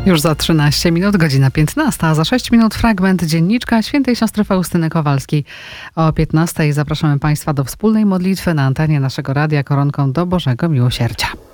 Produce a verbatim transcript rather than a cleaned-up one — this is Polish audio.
Już za trzynaście minut, godzina piętnasta, a za sześć minut fragment dzienniczka świętej siostry Faustyny Kowalskiej. O piętnastej zapraszamy Państwa do wspólnej modlitwy na antenie naszego radia koronką do Bożego Miłosierdzia.